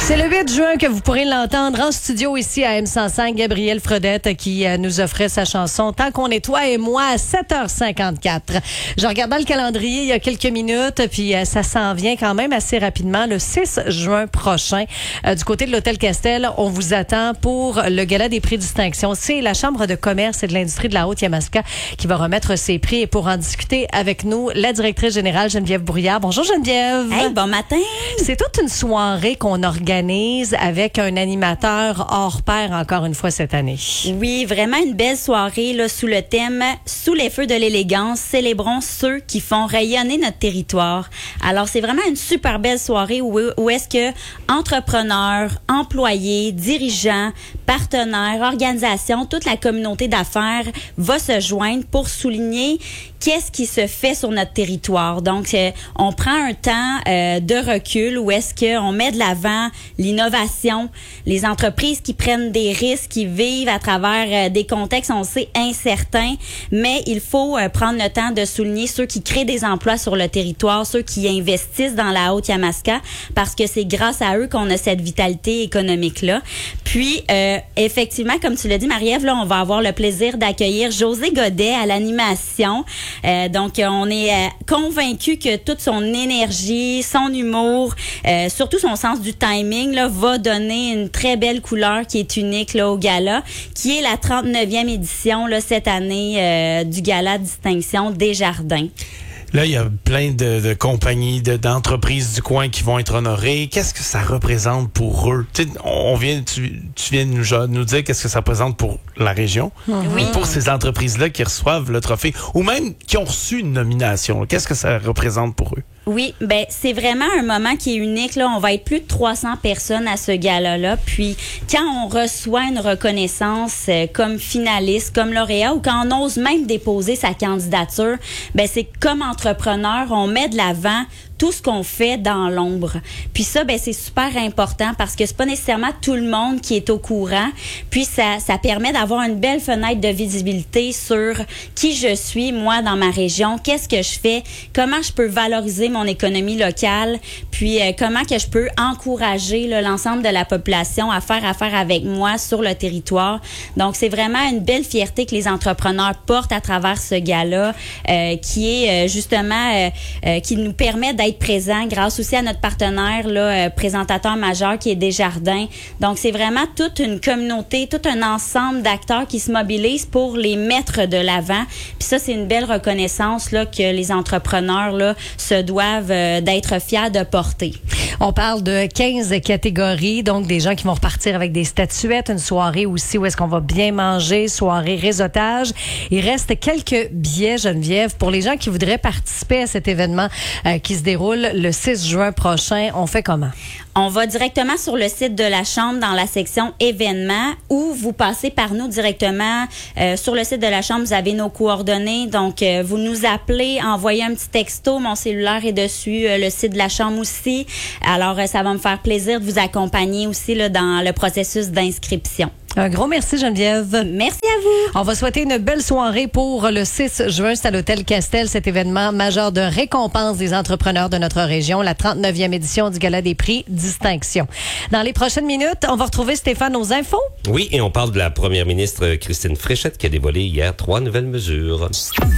C'est le 8 juin que vous pourrez l'entendre en studio ici à M105. Gabrielle Fredette qui nous offrait sa chanson « Tant qu'on est toi et moi » à 7h54. Je regardais le calendrier il y a quelques minutes, puis ça s'en vient quand même assez rapidement, le 6 juin prochain. Du côté de l'Hôtel Castel, on vous attend pour le Gala des prix distinction. C'est la Chambre de commerce et de l'industrie de la Haute-Yamaska qui va remettre ses prix. Et pour en discuter avec nous, la directrice générale Geneviève Brouillard. Bonjour Geneviève. Hey, bon matin. C'est toute une soirée qu'on organise avec un animateur hors pair encore une fois cette année. Oui, vraiment une belle soirée là, sous le thème « Sous les feux de l'élégance, célébrons ceux qui font rayonner notre territoire ». Alors, c'est vraiment une super belle soirée où est-ce que entrepreneurs, employés, dirigeants, partenaires, organisations, toute la communauté d'affaires va se joindre pour souligner qu'est-ce qui se fait sur notre territoire. Donc, on prend un temps de recul où est-ce qu'on met de l'avant l'innovation, les entreprises qui prennent des risques, qui vivent à travers des contextes, on sait, incertains, mais il faut prendre le temps de souligner ceux qui créent des emplois sur le territoire, ceux qui investissent dans la Haute-Yamaska, parce que c'est grâce à eux qu'on a cette vitalité économique-là. Puis, effectivement, comme tu l'as dit, Marie-Ève, là, on va avoir le plaisir d'accueillir José Godet à l'animation. Donc, on est convaincus que toute son énergie, son humour, surtout son sens du timing, là, va donner une très belle couleur qui est unique là, au gala, qui est la 39e édition là, cette année du gala de distinction Desjardins. Là, il y a plein de compagnies, d'entreprises du coin qui vont être honorées. Qu'est-ce que ça représente pour eux? Tu sais, tu viens de nous dire qu'est-ce que ça représente pour la région, Oui. pour ces entreprises-là qui reçoivent le trophée, ou même qui ont reçu une nomination. Qu'est-ce que ça représente pour eux? Oui, ben c'est vraiment un moment qui est unique. Là, on va être plus de 300 personnes à ce gala-là. Puis, quand on reçoit une reconnaissance comme finaliste, comme lauréat, ou quand on ose même déposer sa candidature, ben c'est comme entrepreneur, on met de l'avant tout ce qu'on fait dans l'ombre. Puis ça, ben c'est super important parce que c'est pas nécessairement tout le monde qui est au courant. Puis ça permet d'avoir une belle fenêtre de visibilité sur qui je suis, moi, dans ma région, qu'est-ce que je fais, comment je peux valoriser mon économie locale, puis comment que je peux encourager là, l'ensemble de la population à faire affaire avec moi sur le territoire. Donc, c'est vraiment une belle fierté que les entrepreneurs portent à travers ce gala qui est justement qui nous permet d'être présent grâce aussi à notre partenaire là, présentateur majeur qui est Desjardins. Donc, c'est vraiment toute une communauté, tout un ensemble d'acteurs qui se mobilisent pour les mettre de l'avant. Puis ça, c'est une belle reconnaissance là, que les entrepreneurs là, se doivent d'être fiers de porter. On parle de 15 catégories, donc des gens qui vont repartir avec des statuettes, une soirée aussi où est-ce qu'on va bien manger, soirée réseautage. Il reste quelques billets, Geneviève, pour les gens qui voudraient participer à cet événement qui se déroule le 6 juin prochain. On fait comment? On va directement sur le site de la Chambre dans la section événements ou vous passez par nous directement. Sur le site de la Chambre, vous avez nos coordonnées. Donc, vous nous appelez, envoyez un petit texto. Mon cellulaire est dessus, le site de la Chambre aussi. Alors, ça va me faire plaisir de vous accompagner aussi là, dans le processus d'inscription. Un gros merci, Geneviève. Merci à vous. On va souhaiter une belle soirée pour le 6 juin. C'est à l'Hôtel Castel, cet événement majeur de récompense des entrepreneurs de notre région, la 39e édition du Gala des prix Distinction. Dans les prochaines minutes, on va retrouver Stéphane aux infos. Oui, et on parle de la première ministre Christine Fréchette qui a dévoilé hier 3 nouvelles mesures.